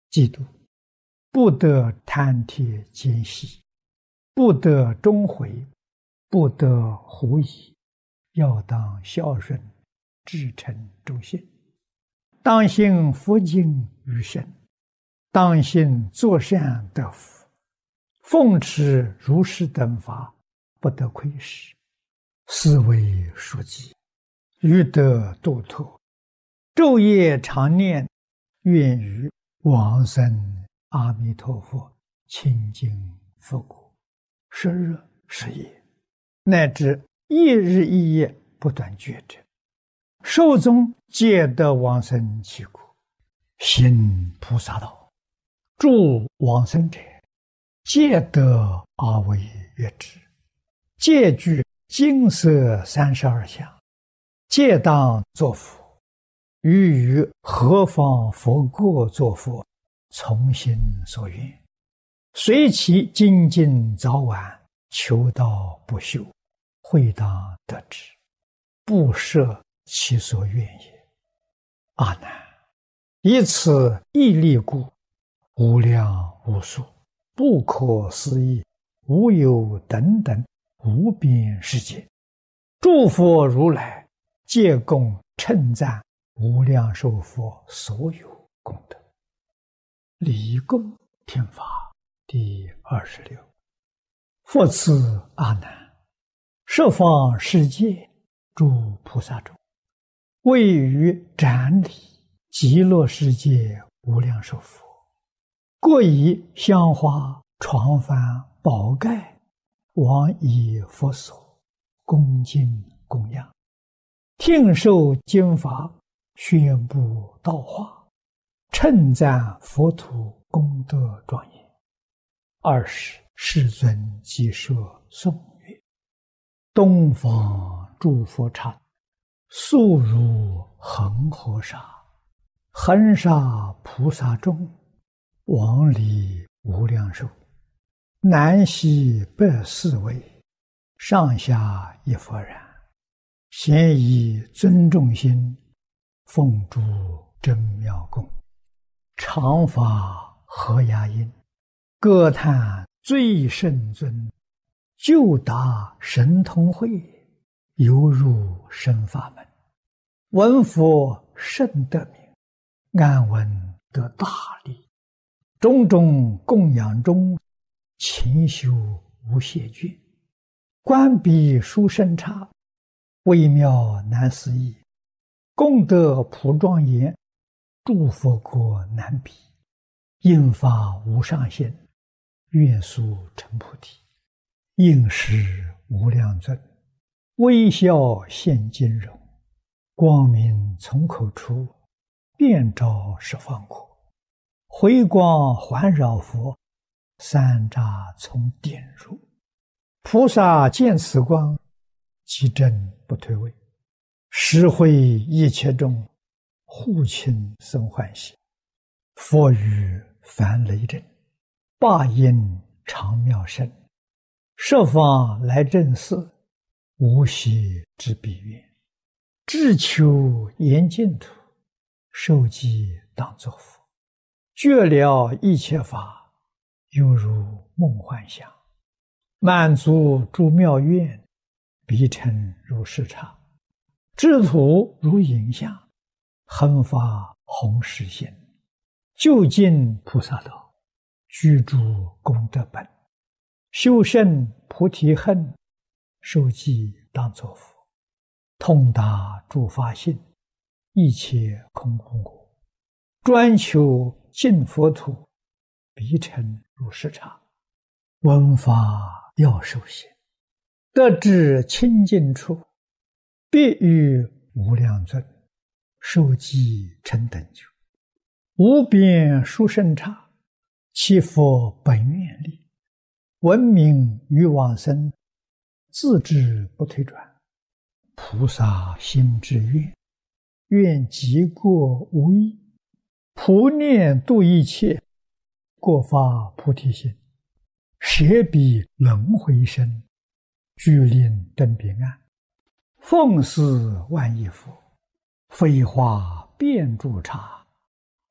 嫉妒，不得贪帖奸细，不得终悔，不得狐疑，要当孝顺，至诚忠信，当信佛经于身，当信作善得福，奉持如是等法，不得亏失，是为书记，欲得度脱，昼夜常念，愿与往生阿弥陀佛清净佛国，时日时夜，乃至一日一夜不断觉者，寿终皆得往生其国，行菩萨道，助往生者，皆得阿惟越致，皆具金色32相，皆当作佛。于何方佛国作佛，从心所愿，随其精进早晚，求道不休，会当得之，不设其所愿也。阿难，以此一力故，无量无数，不可思议，无有等等无边世界，诸佛如来皆共称赞无量寿佛所有功德。礼供听法第26。复次阿难，十方世界诸菩萨中，位于展礼极乐世界无量寿佛，各以香花、床幡、宝盖往以佛所，恭敬供养，听受经法，宣布道化，称赞佛土功德庄严。20世尊即说颂曰：东方诸佛刹，速如恒河沙，恒沙菩萨众，往礼无量寿，南西北四位，上下一佛然，咸以尊重心，奉诸真妙供，常发和雅音，歌叹最胜尊，就达神通慧，犹入深法门，闻佛甚得名，安闻得大利，种种供养中，勤修无懈倦，观彼殊胜刹，微妙难思议，功德普庄严，诸佛国难比，应发无上限，愿速成菩提，应时无量尊，微笑现金容，光明从口出，遍照十方国，回光环绕佛，三匝从点入，菩萨见此光，即正不退位，实会一切众，护亲生欢喜。佛语梵雷震，霸音长妙声，十方来正寺，无息之彼愿，志求严净土，受记当作佛，觉了一切法，犹如梦幻想，满足诸妙愿，彼成如是刹，智土如影像，恒发弘誓心，究竟菩萨道，居住功德本，修胜菩提恨，受记当作佛，通达诸法性，一切空无我，专求净佛土，彼成如是刹，闻法要受行，得至清净处，必与无量尊，受记成等觉，无边殊胜刹，其佛本愿力，闻名于往生，自知不退转，菩萨心之愿，愿极过无异，普念度一切，过发菩提心，舍彼轮回身，具令登彼岸，奉事万亿佛，飞花遍诸刹，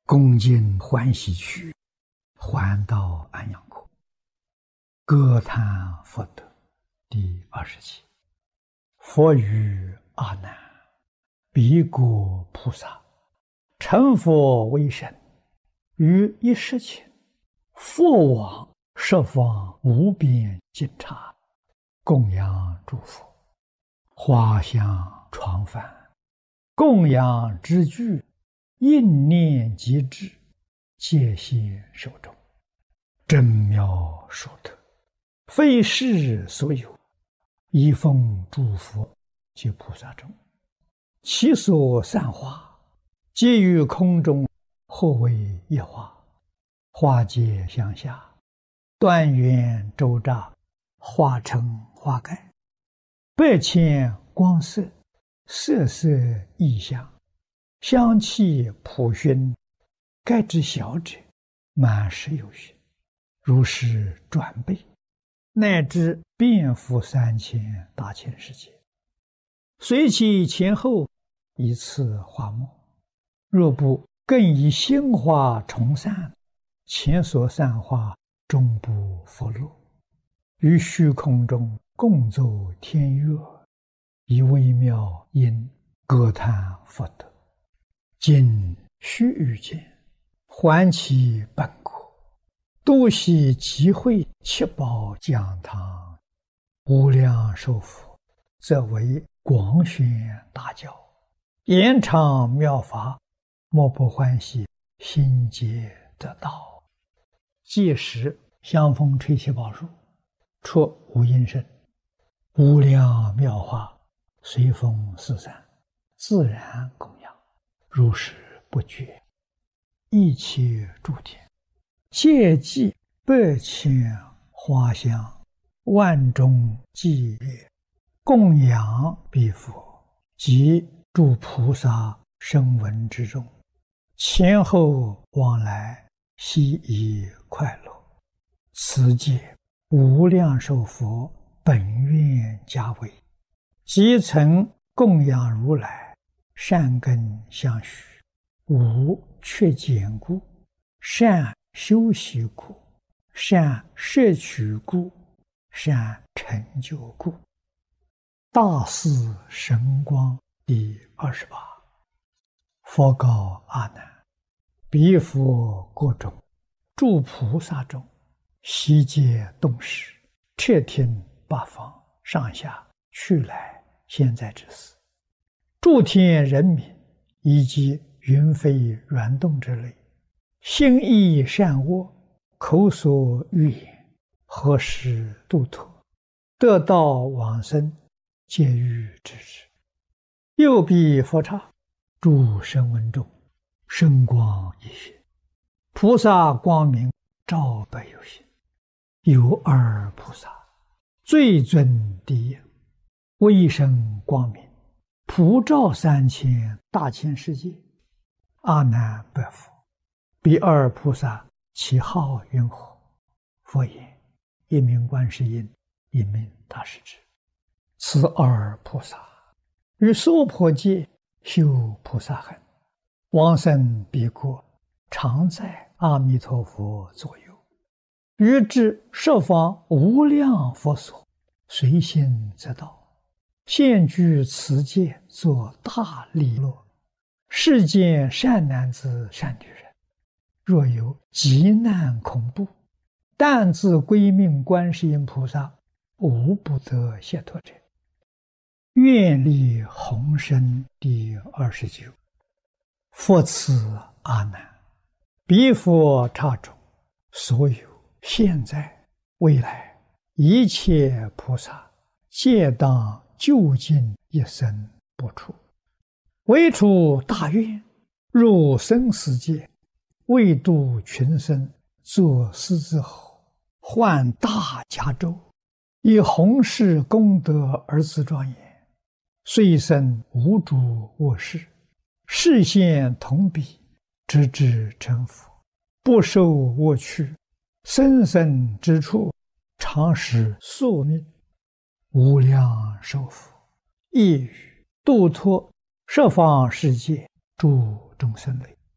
恭敬欢喜去，还到安阳国。歌叹佛德第27。佛语阿难：彼国菩萨成佛为身，于一时前，佛往十方无边尽刹，供养诸佛，花香床幡，供养之具，应念即至，戒现手中，真妙殊特，非世所有，一奉诸佛及菩萨中，其所散花，皆于空中，或为一花，花皆向下，端圆周匝，化成花盖，百千光色，色色异香，香气普熏，盖之小者满10有余，如是转倍，乃至遍覆3000大千世界，随其前后一次花末，若不更以鲜花重散，前所散花终不佛落，于虚空中共奏天乐，以微妙音歌叹佛德。今须臾间，还其本国，多悉集会七宝讲堂，无量寿佛，则为广宣大教，延长妙法，莫不欢喜，心皆得道。届时香风吹七宝树，出无音声，无量妙法随风四散，自然供养，如是不绝。一切诸天皆济百千花香，万众伎乐，供养彼佛及诸菩萨声闻之中，前后往来，悉以快乐。此界无量寿佛本愿家为，即曾供养如来，善根相续，无缺减故，善修习故，善摄取故，善成就故。大士神光第28。佛告阿难：彼佛国中，诸菩萨中，悉皆动识，彻听八方上下去来现在之事，诸天人民以及云飞软动之类，心意善恶，口所欲言，何时度脱，得道往生，皆欲知之。又彼佛刹，诸声闻中，声光一现，菩萨光明照百有心。有二菩萨，最尊第一，威声光明，普照3000大千世界。阿难白佛：彼二菩萨其号云何？佛言：一名观世音，一名大势至。此二菩萨于娑婆界修菩萨行，往生彼国，常在阿弥陀佛左右，于至十方无量佛所，随心则到，现居此界，作大利乐。世间善男子善女人，若有急难恐怖，但自归命观世音菩萨，无不得解脱者。愿力宏深第29。佛赐阿难：彼佛刹中，所有现在未来一切菩萨，皆当究竟一生不出，唯出大愿，入生死界，为度群生，作狮子吼，唤大迦州，以弘誓功德而自庄严，虽生无诸恶事，示现同彼，直至成佛，不受恶趣，生生之处，常使宿命。无量寿佛亦于度脱十方世界诸众生类，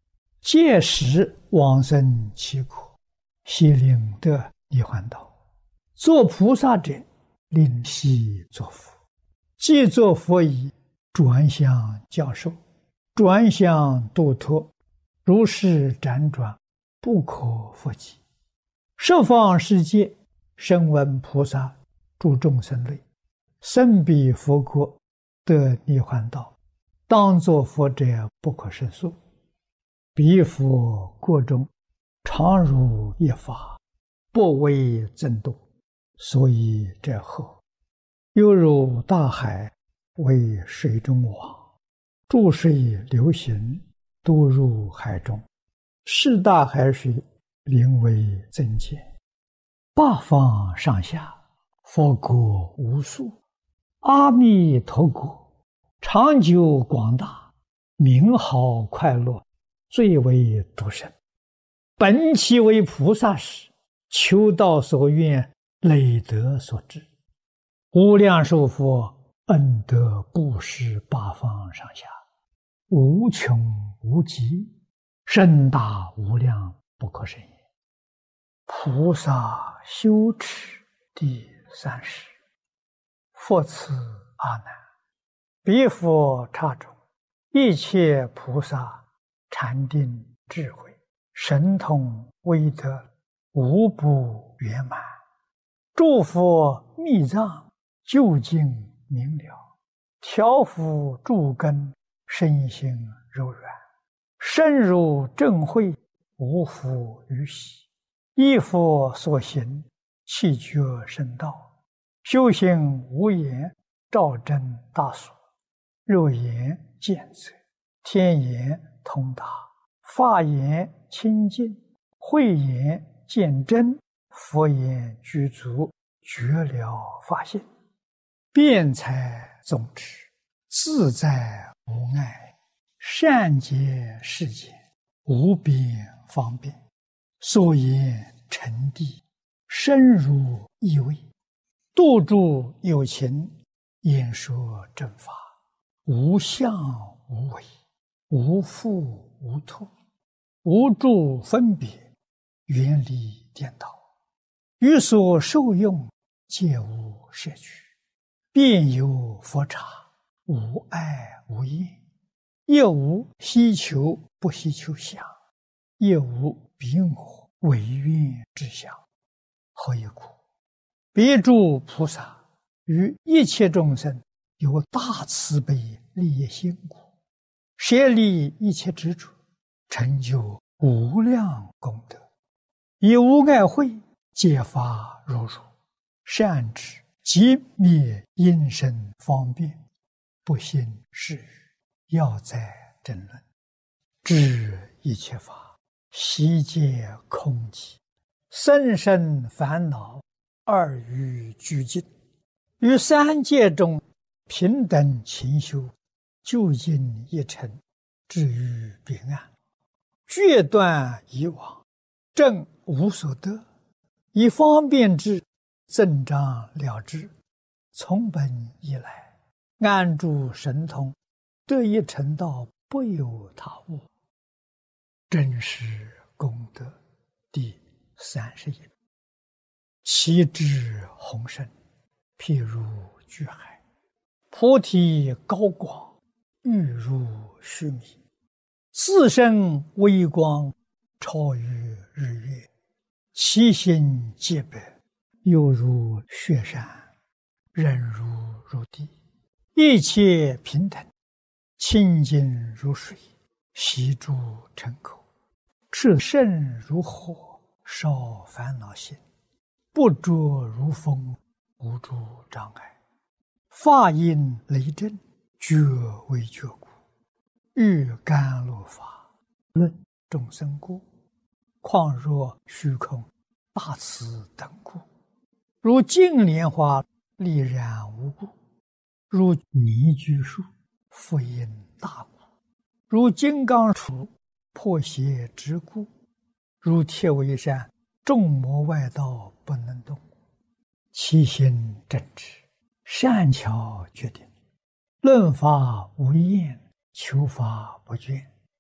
届时往生其国，悉令得涅槃道。做菩萨者，令悉作佛。既作佛已，转向教授，转向度脱，如是辗转，不可复计。十方世界，声闻菩萨诸众生类，生彼佛国，得涅槃道，当作佛者不可胜数。彼佛国中，常如一法，不为增多，所以者何？犹如大海，为水中网，注水流行，都入海中。是大海水，名为增减。八方上下，佛国无数。阿弥陀国，长久广大，名好快乐，最为独生。本其为菩萨时，求道所愿，累德所致。无量寿佛恩德布施八方上下，无穷无极，甚大无量，不可胜也。菩萨修持第30。复次阿难，彼佛刹中，一切菩萨禅定智慧神通威德，无不圆满。诸佛密藏，究竟明了，调伏诸根，身心柔软，深入正慧，无复于喜。依佛所行，气觉深道，修行无言，照真大所。肉眼见则，天眼通达，法眼清净，慧眼见真，佛眼具足，觉了法性。辩才总持，自在无碍，善解世间，无边方便。所言沉谛，深入意味，度诸有情，演说正法，无相无为，无复无脱，无诸分别，远离颠倒，于所受用，皆无摄取。遍有佛刹，无碍无厌，亦无希求不希求相，亦无彼我唯愿之相。何以故？彼诸菩萨于一切众生有大慈悲利益心故，舍利一切执着，成就无量功德，以无碍慧解发如如，善知即灭因身方便，不信是语，要在争论，知一切法悉皆空寂，生生烦恼二欲俱尽，于三界中平等勤修，究竟一尘，至于彼岸，决断以往，正无所得，以方便之，增长了之，从本以来，安住神通，得一成道，不有他物。真实功德第31。其智宏深，譬如巨海，菩提高广，欲如须弥，自身微光，超于日月，其心洁白，犹如雪山，忍如如地，一切平等，清净如水，悉诸尘口，炽盛如火，烧烦恼心，不着如风，无诸障碍，法音雷震，觉为觉故，欲甘露法，论众生故，况若虚空大慈等故，如净莲花丽然无故，如泥居树复因大故，如金刚杵破邪之故，如铁围山众魔外道不能动，其心正直，善巧决定，论法无厌，求法不倦，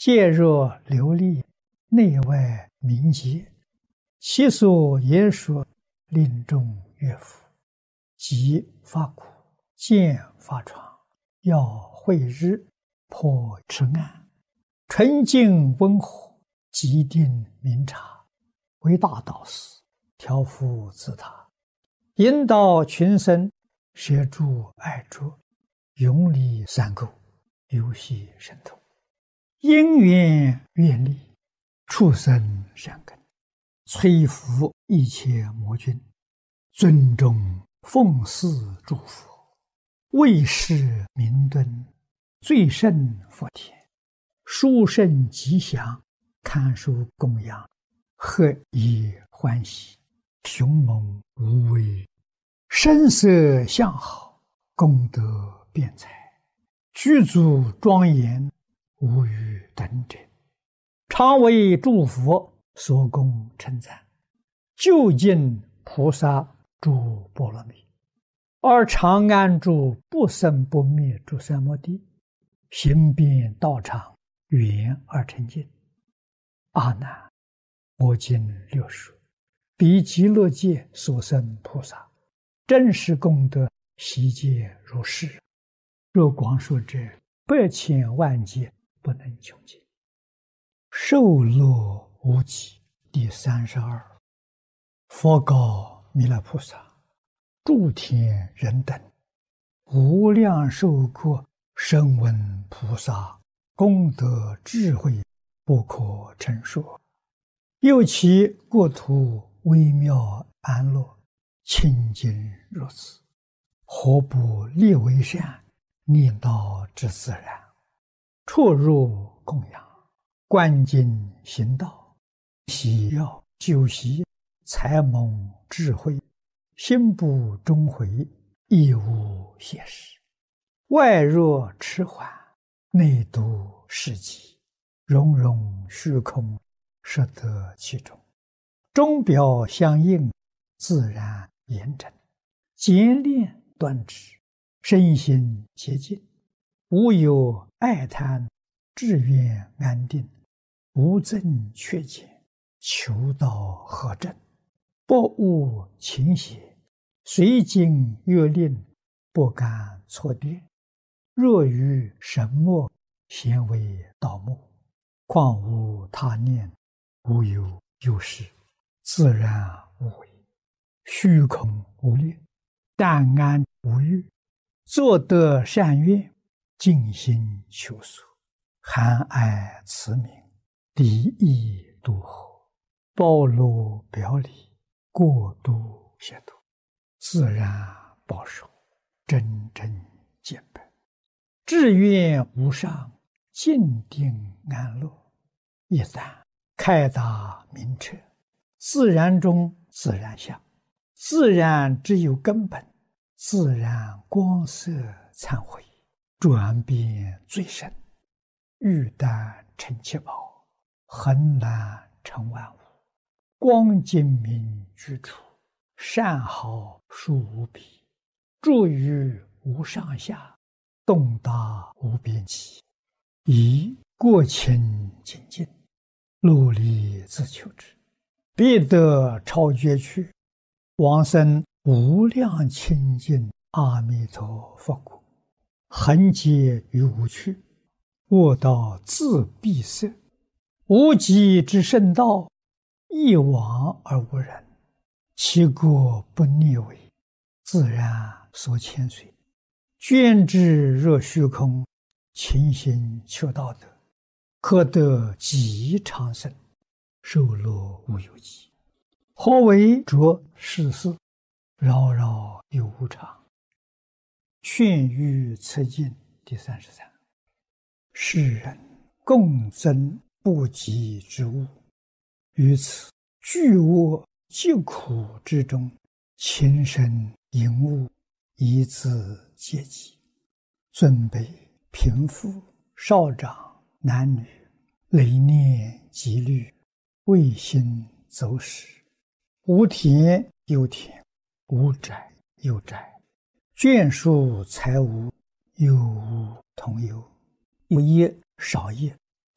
戒若流利，内外明洁，其所言说，令众悦服。即发苦，见发疮，要会日，破赤暗，纯净温和，极定明察，为大导师，调伏自他，引导群生，摄诸爱着，永离三垢，游戏神通，因缘愿力，畜生善根，摧伏一切魔君，尊重奉祀诸佛，为世明敦，最胜佛田，殊胜吉祥，堪受供养，何以欢喜，雄猛无畏，声色相好，功德辩才，具足庄严，无与等者，常为诸佛所供称赞，究竟菩萨诸波罗蜜，而常安住不生不灭诸三摩地，行遍道场，圆而成净。阿难，我今六说，彼极乐界所生菩萨，真实功德悉皆如是。若光说者，100千万劫不能穷尽。受乐无极第32。佛告弥勒菩萨：诸天人等，无量寿国声闻菩萨功德智慧不可称说，又其国土微妙安乐，清净如此，何不立为善，念道之自然，出入供养，观经行道，喜要修习，才蒙智慧，心不终回，亦无邪事。外若迟缓，内度世极，融融虚空，摄得其中，钟表相应，自然严整，简练端直，身心洁净，无有爱贪，志愿安定，无增缺减，求道合正，不误情邪，随经阅令，不敢错颠。若于神墨，咸为盗墓，况无他念，无有有事，自然无为，虚空无念，淡安无欲，作得善愿，尽心求索，含爱慈悯，离意度合，包罗表里，过度协度，自然保守，真正见本，志愿无上，静定安乐。一旦开达明彻，自然中自然相，自然只有根本，自然光色忏悔，转变最深，欲但成七宝，恒难成万物，光精明居处，善好殊无比，住于无上下，动达无边际，以过清精进，努力自求之，必得超绝去，往生无量清净阿弥陀佛国，恒劫于无趣，卧道自闭塞，无极之圣道，一往而无人，其国不逆违，自然所牵随，捐之若虚空，勤行求道德，可得极长生，寿乐无有极。何为着世事，扰扰有无常。劝喻此经第33。世人共增不及之物，于此巨恶疾苦之中，情深淫恶，以自阶级，尊卑贫富少长男女，累念积虑，未心走失，无田有田，无宅有宅，眷属财物有无同有，有业少业，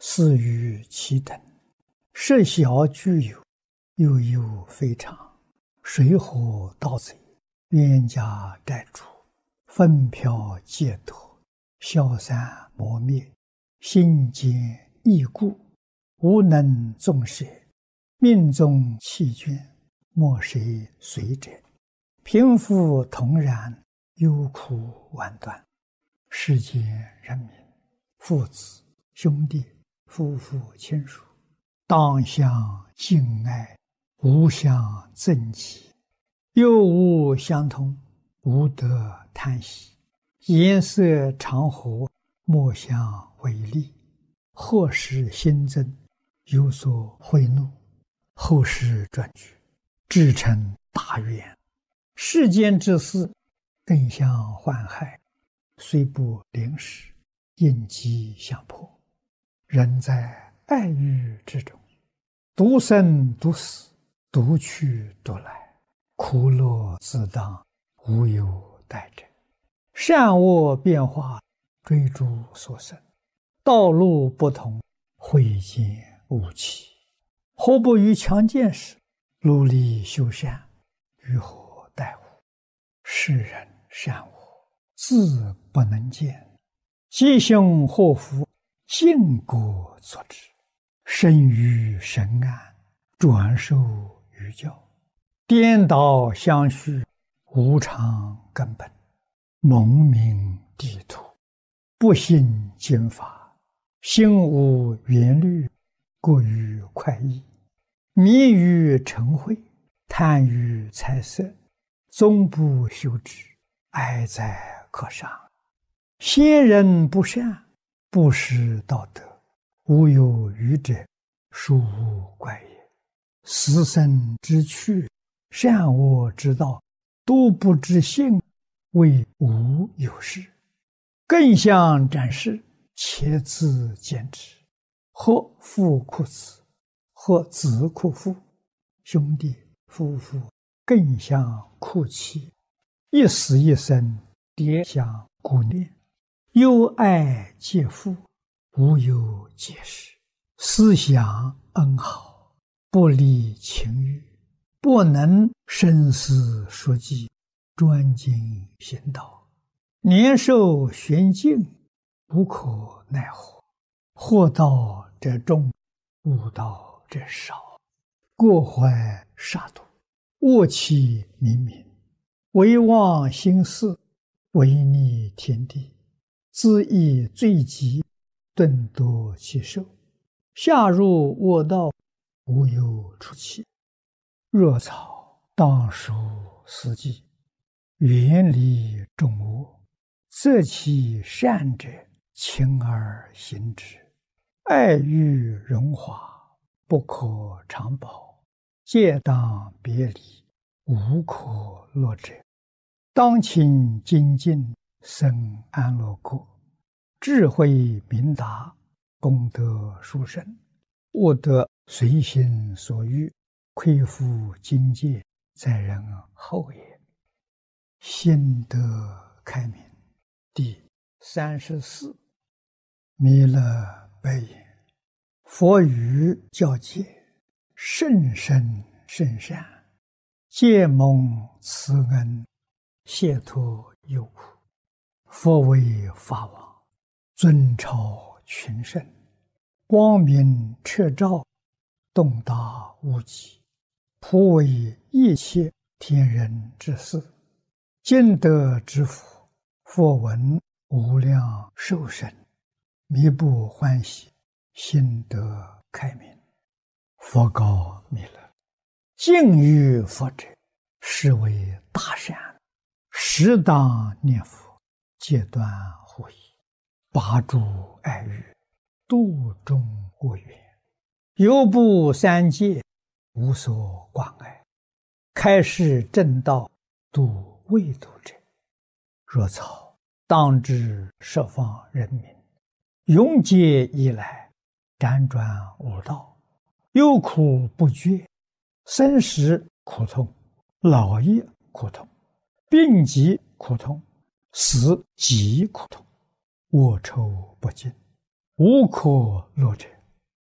似于其等，设小具有，悠悠非常，水火盗贼，冤家债主，纷飘解脱，消散磨灭，心坚易故，无能纵舍，命中弃捐，莫谁随者，贫富同然，忧苦万端。世间人民，父子兄弟，夫妇亲属，当相敬爱，无相憎忌，又无相同，无得叹息，颜色常和，莫相违逆，或使新增，有所贿赂，后世转举，至成大愿。世间之事，更相患害，虽不临时，应机相迫。人在爱欲之中，独生独死，独去独来，苦乐自当，无有待者。善恶变化，追逐所生，道路不同，慧见无期。何不于强健时，努力修善，于何待乎？世人善恶，自不能见，吉凶祸福，尽果作之。生于神安，转受于教，颠倒相续，无常根本，蒙名地土，不信经法，心无缘虑，过于快意，迷于嗔恚，贪于财色，终不修之，哀哉可伤。先人不善，不识道德，无有余者，殊无怪也。死生之趣，善恶之道，都不知性，谓无有事。更相展示，且自见之。或父哭子，或子哭父，兄弟夫妇更相哭泣，一死一生，迭相顾念，忧爱皆负，无有解释。思想恩好，不离情欲，不能深思熟记，专精行道，年寿玄静，无可奈何。惑道者众，悟道者少，过怀杀戮，恶气冥冥，唯忘心事，违逆天地，自意罪极，顿夺其寿，下入恶道，无有出期。若草当属四季，远离众恶，择其善者，勤而行之。爱欲荣华，不可长保，戒当别离，无可乐者。当勤精进，生安乐国，智慧明达，功德殊胜，悟得随心所欲，亏负境界，在人后也。心得开明。第34。弥勒白言：佛语教戒，甚深甚善，皆蒙慈恩，解脱忧苦。佛为法王，尊超群圣，光明彻照，洞达无极，普为一切天人之事。今得之福，佛闻无量寿生，弥不欢喜，心得开明。佛告弥勒：敬于佛者，是为大善，适当念佛，戒断护疑，拔除爱欲，度众恶缘，犹布三界，无所挂碍，开示正道，度未度者。若草当知十方人民，永劫以来，辗转无道，忧苦不绝，生死苦痛，老业苦痛，病疾苦痛，死极苦痛，恶臭不尽，无可乐者。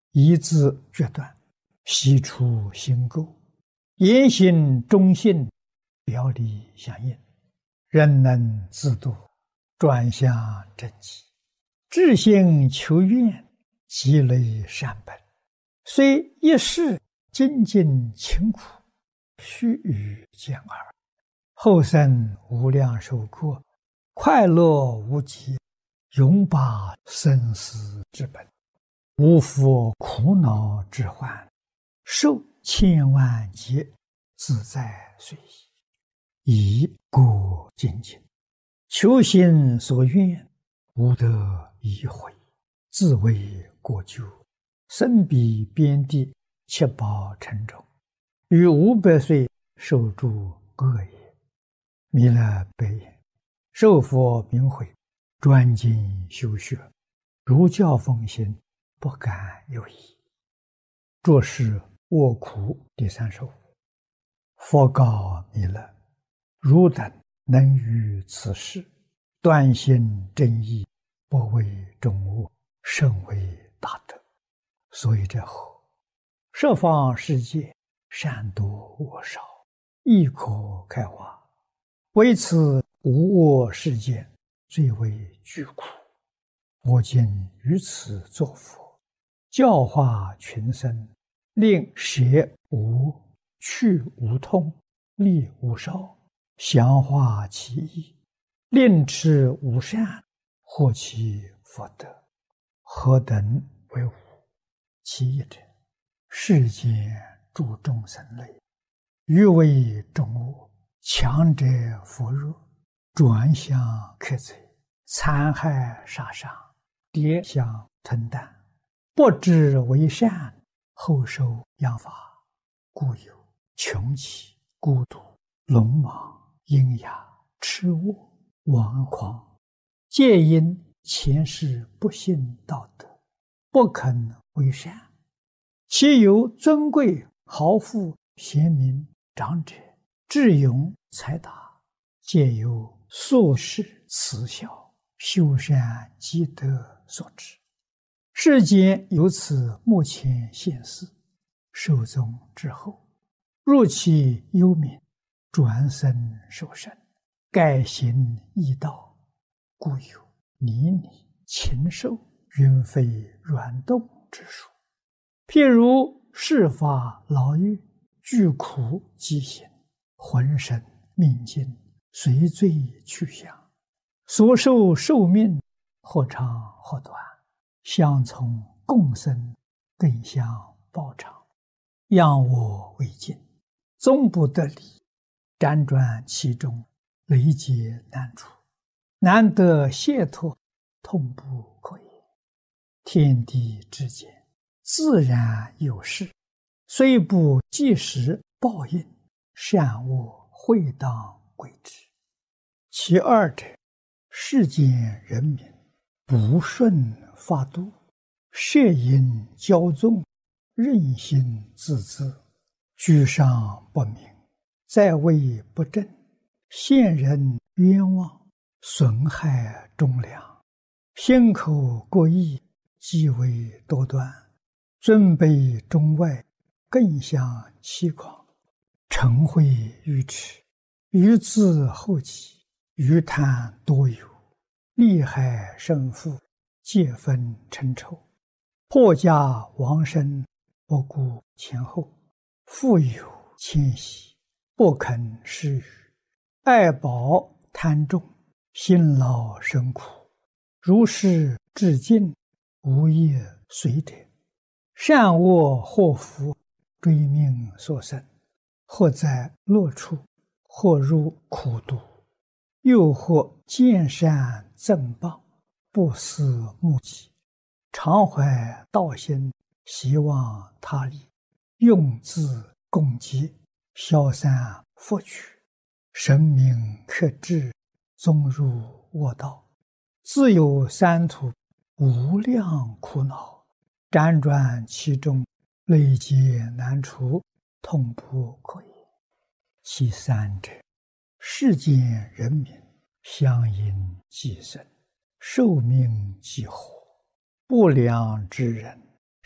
一字决断，悉出心垢，言行忠信，表里相应，人能自度，转向正极，至心求愿，积累善本，虽一世精进勤苦，须臾见耳，后生无量寿过，快乐无极，永拔生死之本，无复苦恼之患，受千万劫，自在随意，以过精进，求心所愿，无得已悔，自为过咎，身彼边地，七宝沉重，于500岁受诸恶业。弥勒白言：受佛明慧，专精修学，如教奉行，不敢有疑。作是卧苦第35。佛告弥勒：汝等能于此事，断心正义，不为众恶，甚为大德。所以者何？十方世界，善多恶少，亦可开化。为此无我世界，最为巨苦。我今于此作佛，教化群生，令舍无、去无痛，利无少，详化其意，令持无善，获其福德。何等为无？其一者，世间诸众生类，欲为众恶，强者扶弱，转向克贼，残害杀伤，跌相吞啖，不知为善，后受殃罚，故有穷奇、孤独、鲁莽、阴哑、痴误、顽狂，皆因前世不信道德，不肯为善。其有尊贵、豪富、贤明、长者、智勇、才达，皆由宿世慈孝、修善积德所致。世间由此目前现世，寿终之后，入其幽冥，转生受生，改行异道，故有泥泞、禽兽、云飞软动之术。譬如世法牢狱，具苦饥行，浑身命尽，随罪去向，所受寿命或长或短，相从共生，更相报偿，仰我为镜，终不得离，辗转其中，累劫难除，难得解脱，痛不可言。天地之间，自然有事，虽不即时报应，善恶会当归之。其二者，世间人民不顺法度，摄引骄纵，任性自恣，居上不明，在位不正，陷人冤枉，损害忠良，心口过意，极为多端，尊卑中外，更相欺诳，嗔恚愚痴，愚自后己，愚贪多有，利害胜负，皆分成仇，破家亡身，不顾前后，富有谦息，不肯施予，爱宝贪重，辛劳生苦，如是至尽，无业随者，善恶祸福，追命所生，或在乐处，或入苦毒，又或见善赠报，不思目己，常怀道心，希望他利，用自共济，消散福取，神明克制，终入恶道，自有三途，无量苦恼，辗转其中，累劫难除，痛不可言。其三者，世间人民相因寄生，寿命既活，不良之人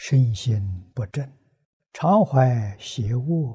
身心不正，常怀邪恶